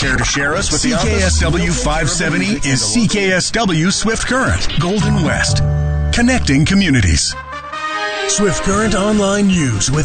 Care to share us with CKSW 570 is CKSW Swift Current, Golden West. Connecting communities. Swift Current Online News with